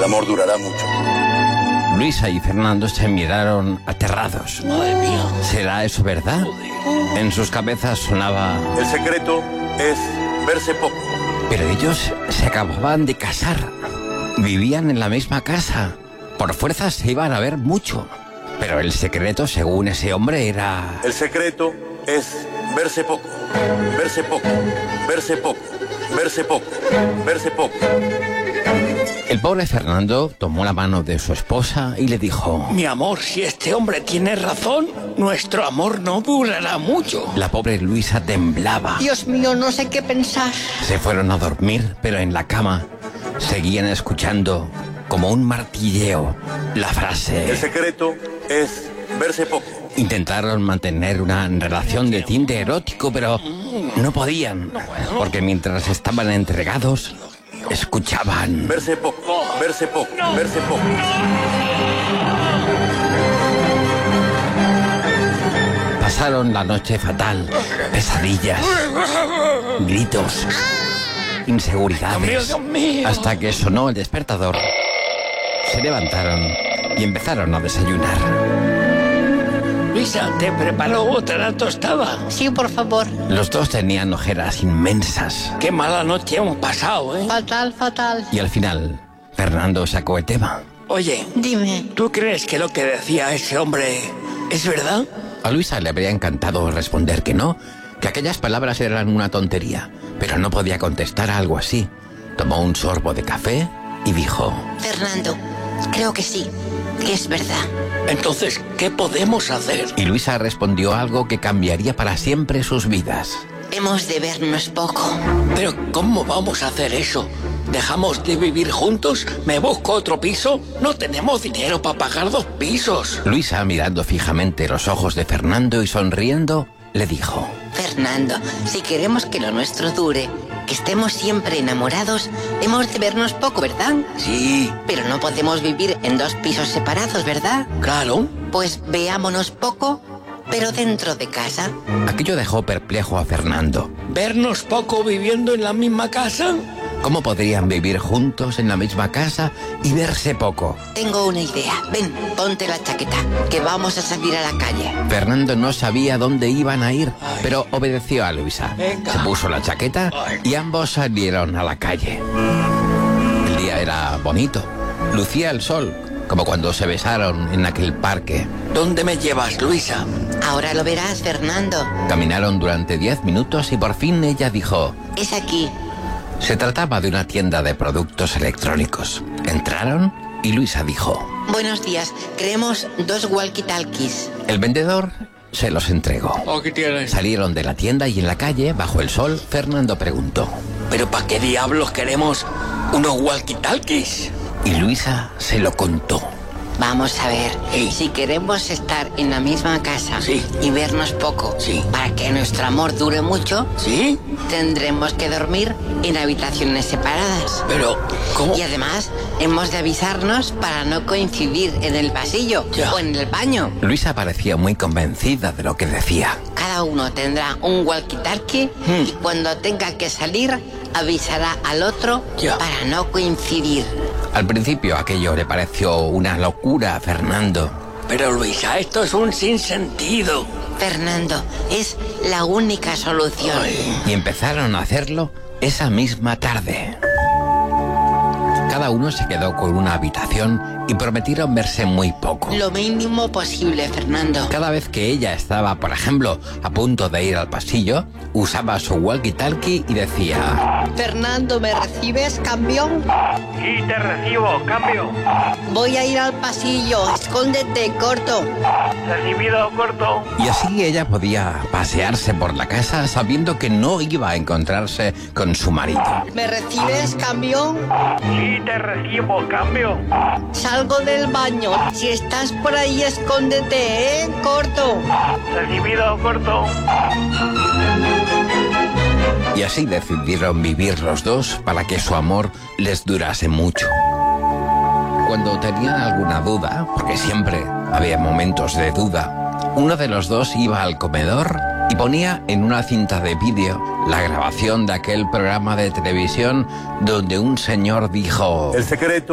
amor durará mucho. Luisa y Fernando se miraron aterrados. Madre mía. ¿Será eso verdad? En sus cabezas sonaba... El secreto es verse poco. Pero ellos se acababan de casar. Vivían en la misma casa. Por fuerza se iban a ver mucho. Pero el secreto, según ese hombre, era... El secreto es verse poco. Verse poco. Verse poco. Verse poco. Verse poco. El pobre Fernando tomó la mano de su esposa y le dijo... Mi amor, si este hombre tiene razón, nuestro amor no durará mucho. La pobre Luisa temblaba. Dios mío, no sé qué pensar. Se fueron a dormir, pero en la cama seguían escuchando, como un martilleo, la frase... El secreto es verse poco. Intentaron mantener una relación de tinte erótico, pero no podían, porque mientras estaban entregados, escuchaban... Verse poco. Verse poco. Verse poco. Pasaron la noche fatal, pesadillas, gritos, inseguridades, Dios mío. hasta que sonó el despertador. Se levantaron y empezaron a desayunar. Luisa, ¿te preparó otra tostada? Sí, por favor. Los dos tenían ojeras inmensas Qué mala noche hemos pasado, ¿eh? Fatal, fatal. y al final Fernando sacó el tema. Oye, Dime. ¿tú crees que lo que decía ese hombre es verdad? A Luisa le habría encantado responder que no, que aquellas palabras eran una tontería, pero no podía contestar a algo así. Tomó un sorbo de café y dijo... Fernando, creo que sí, que es verdad. Entonces, ¿qué podemos hacer? Y Luisa respondió algo que cambiaría para siempre sus vidas. Hemos de vernos poco. Pero, ¿cómo vamos a hacer eso? ¿Dejamos de vivir juntos? ¿Me busco otro piso? No tenemos dinero para pagar 2 pisos. Luisa, mirando fijamente los ojos de Fernando y sonriendo, le dijo... Fernando, si queremos que lo nuestro dure, que estemos siempre enamorados, hemos de vernos poco, ¿verdad? Sí, Pero no podemos vivir en 2 pisos separados, ¿verdad? claro. Pues veámonos poco, pero dentro de casa. Aquello dejó perplejo a Fernando. ¿Vernos poco viviendo en la misma casa? ¿Cómo podrían vivir juntos en la misma casa y verse poco? Tengo una idea. Ven, ponte la chaqueta, que vamos a salir a la calle. Fernando no sabía dónde iban a ir, pero obedeció a Luisa. Venga. Se puso la chaqueta y ambos salieron a la calle. El día era bonito. Lucía el sol, como cuando se besaron en aquel parque. ¿Dónde me llevas, Luisa? Ahora lo verás, Fernando. Caminaron durante 10 minutos y por fin ella dijo... Es aquí. Se trataba de una tienda de productos electrónicos. Entraron y Luisa dijo... Buenos días. Queremos 2 walkie-talkies. El vendedor se los entregó. Aquí tienes. Salieron de la tienda y en la calle, bajo el sol, Fernando preguntó. ¿Pero para qué diablos queremos unos walkie-talkies? Y Luisa se lo contó. Vamos a ver, Sí. si queremos estar en la misma casa Sí. y vernos poco, Sí. para que nuestro amor dure mucho, ¿Sí? tendremos que dormir en habitaciones separadas. Pero, ¿cómo? Y además, hemos de avisarnos para no coincidir en el pasillo Ya. o en el baño. Luisa parecía muy convencida de lo que decía. Cada uno tendrá un walkie-talkie y cuando tenga que salir, avisará al otro Ya. para no coincidir. Al principio aquello le pareció una locura a Fernando. Pero, Luisa, esto es un sinsentido. Fernando, es la única solución. Y empezaron a hacerlo esa misma tarde. Cada uno se quedó con una habitación y prometieron verse muy poco. Lo mínimo posible, Fernando. Cada vez que ella estaba, por ejemplo, a punto de ir al pasillo, usaba su walkie-talkie y decía... Fernando, ¿me recibes, campeón? Sí, te recibo, cambio. Voy a ir al pasillo. Escóndete, corto. Recibido, corto. Y así ella podía pasearse por la casa sabiendo que no iba a encontrarse con su marido. ¿Me recibes, campeón? Sí, te recibo, cambio. Salgo del baño. Si estás por ahí, escóndete, ¿eh? Corto. Recibido, corto. Y así decidieron vivir los dos para que su amor les durase mucho. Cuando tenían alguna duda, porque siempre había momentos de duda, uno de los dos iba al comedor y ponía en una cinta de vídeo la grabación de aquel programa de televisión donde un señor dijo... El secreto